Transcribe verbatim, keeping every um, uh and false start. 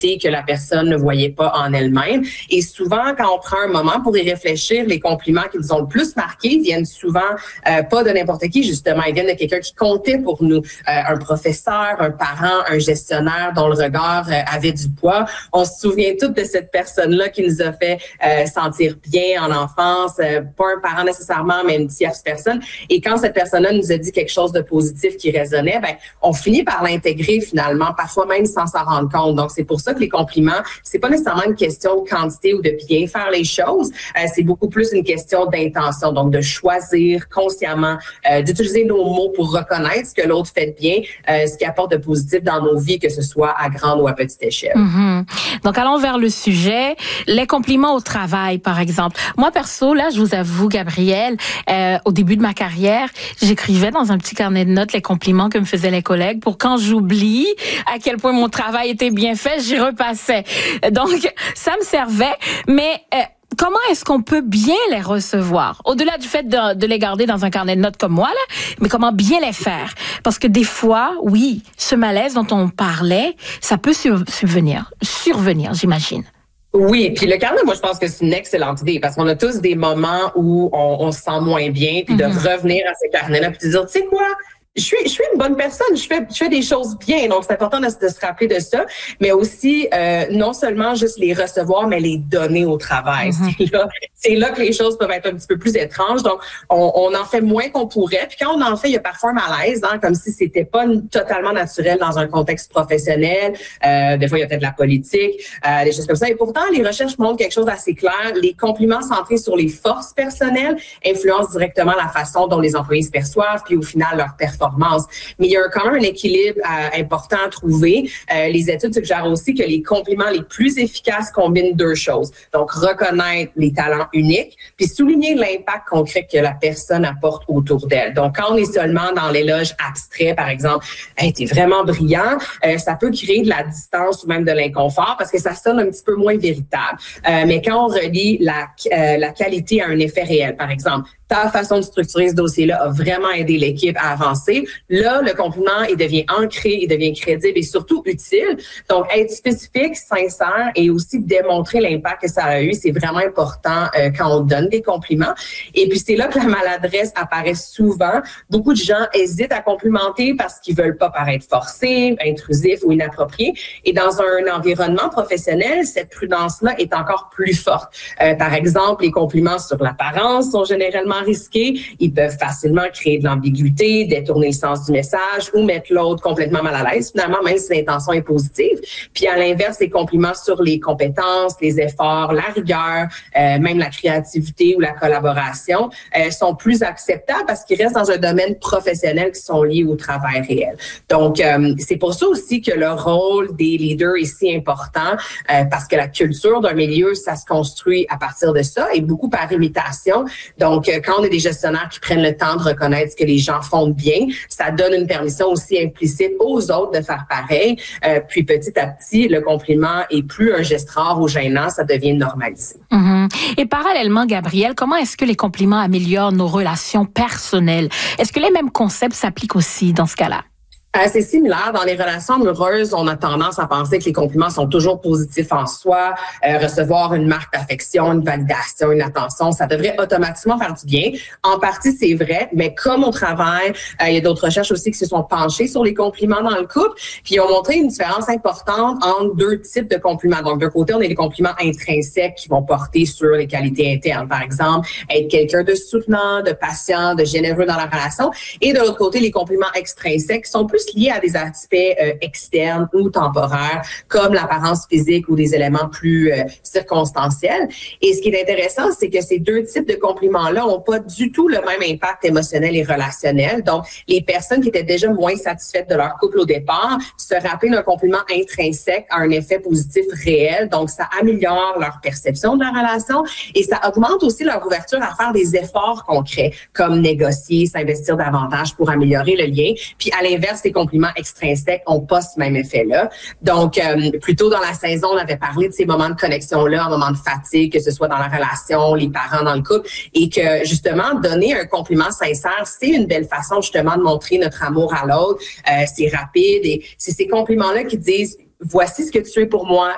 que la personne ne voyait pas en elle-même. Et souvent, quand on prend un moment pour y réfléchir, les compliments qui nous ont le plus marqués viennent souvent euh, pas de n'importe qui, justement. Ils viennent de quelqu'un qui comptait pour nous. Euh, un professeur, un parent, un gestionnaire dont le regard euh, avait du poids. On se souvient toutes de cette personne-là qui nous a fait euh, sentir bien en enfance. Euh, pas un parent nécessairement, mais une tierce personne. Et quand cette personne-là nous a dit quelque chose de positif qui résonnait, ben, on finit par l'intégrer finalement, parfois même sans s'en rendre compte. Donc, c'est pour ça que les compliments, c'est pas nécessairement une question de quantité ou de bien faire les choses, euh, c'est beaucoup plus une question d'intention, donc de choisir consciemment, euh, d'utiliser nos mots pour reconnaître ce que l'autre fait de bien, euh, ce qui apporte de positif dans nos vies, que ce soit à grande ou à petite échelle. Mm-hmm. Donc, allons vers le sujet, les compliments au travail, par exemple. Moi, perso, là, je vous avoue, Gabrielle, euh, au début de ma carrière, j'écrivais dans un petit carnet de notes les compliments que me faisaient les collègues pour quand j'oublie à quel point mon travail était bien fait, j'y repassais. Donc, ça me servait, mais euh, comment est-ce qu'on peut bien les recevoir? Au-delà du fait de, de les garder dans un carnet de notes comme moi, là, mais comment bien les faire? Parce que des fois, oui, ce malaise dont on parlait, ça peut sur, subvenir, survenir, j'imagine. Oui, puis le carnet, moi, je pense que c'est une excellente idée parce qu'on a tous des moments où on, on se sent moins bien, puis mm-hmm. de revenir à ce carnet-là, puis de dire, tu sais quoi? Je suis, je suis une bonne personne, je fais, je fais des choses bien, donc c'est important de, de se rappeler de ça, mais aussi euh, non seulement juste les recevoir, mais les donner au travail. Mm-hmm. C'est là, c'est là que les choses peuvent être un petit peu plus étranges. Donc, on, on en fait moins qu'on pourrait. Puis quand on en fait, il y a parfois un malaise, hein, comme si c'était pas totalement naturel dans un contexte professionnel. Euh, des fois, il y a peut-être de la politique, euh, des choses comme ça. Et pourtant, les recherches montrent quelque chose d'assez clair. Les compliments centrés sur les forces personnelles influencent directement la façon dont les employés se perçoivent, puis au final leur performance. Mais il y a quand même un équilibre euh, important à trouver. Euh, les études suggèrent aussi que les compliments les plus efficaces combinent deux choses. Donc, reconnaître les talents uniques, puis souligner l'impact concret que la personne apporte autour d'elle. Donc, quand on est seulement dans l'éloge abstrait, par exemple, hey, t'es vraiment brillant, euh, ça peut créer de la distance ou même de l'inconfort parce que ça sonne un petit peu moins véritable. Euh, mais quand on relie la, euh, la qualité à un effet réel, par exemple, ta façon de structurer ce dossier-là a vraiment aidé l'équipe à avancer. Là, le compliment, il devient ancré, il devient crédible et surtout utile. Donc, être spécifique, sincère et aussi démontrer l'impact que ça a eu, c'est vraiment important euh, quand on donne des compliments. Et puis, c'est là que la maladresse apparaît souvent. Beaucoup de gens hésitent à complimenter parce qu'ils veulent pas paraître forcés, intrusifs ou inappropriés. Et dans un environnement professionnel, cette prudence-là est encore plus forte. Euh, par exemple, les compliments sur l'apparence sont généralement risqués, ils peuvent facilement créer de l'ambiguïté, détourner le sens du message ou mettre l'autre complètement mal à l'aise, finalement, même si l'intention est positive. Puis à l'inverse, les compliments sur les compétences, les efforts, la rigueur, euh, même la créativité ou la collaboration euh, sont plus acceptables parce qu'ils restent dans un domaine professionnel qui sont liés au travail réel. Donc, euh, c'est pour ça aussi que le rôle des leaders est si important euh, parce que la culture d'un milieu, ça se construit à partir de ça et beaucoup par imitation. Donc, euh, quand on est des gestionnaires qui prennent le temps de reconnaître ce que les gens font de bien, ça donne une permission aussi implicite aux autres de faire pareil. Euh, puis petit à petit, le compliment est plus un geste rare ou gênant, ça devient normalisé. Mm-hmm. Et parallèlement, Gabrielle, comment est-ce que les compliments améliorent nos relations personnelles? Est-ce que les mêmes concepts s'appliquent aussi dans ce cas-là? Euh, c'est similaire. Dans les relations amoureuses, on a tendance à penser que les compliments sont toujours positifs en soi. Euh, recevoir une marque d'affection, une validation, une attention, ça devrait automatiquement faire du bien. En partie, c'est vrai, mais comme au travail, euh, il y a d'autres recherches aussi qui se sont penchées sur les compliments dans le couple, puis ils ont montré une différence importante entre deux types de compliments. Donc, d'un côté, on a les compliments intrinsèques qui vont porter sur les qualités internes. Par exemple, être quelqu'un de soutenant, de patient, de généreux dans la relation. Et de l'autre côté, les compliments extrinsèques qui sont plus liés à des aspects euh, externes ou temporaires, comme l'apparence physique ou des éléments plus euh, circonstanciels. Et ce qui est intéressant, c'est que ces deux types de compliments-là n'ont pas du tout le même impact émotionnel et relationnel. Donc, les personnes qui étaient déjà moins satisfaites de leur couple au départ, se rappeler d'un compliment intrinsèque a un effet positif réel. Donc, ça améliore leur perception de la relation et ça augmente aussi leur ouverture à faire des efforts concrets, comme négocier, s'investir davantage pour améliorer le lien. Puis, à l'inverse, les compliments extrinsèques n'ont pas ce même effet-là. Donc, euh, plus tôt dans la saison, on avait parlé de ces moments de connexion-là, un moment de fatigue, que ce soit dans la relation, les parents dans le couple, et que justement, donner un compliment sincère, c'est une belle façon justement de montrer notre amour à l'autre. Euh, c'est rapide et c'est ces compliments-là qui disent voici ce que tu es pour moi,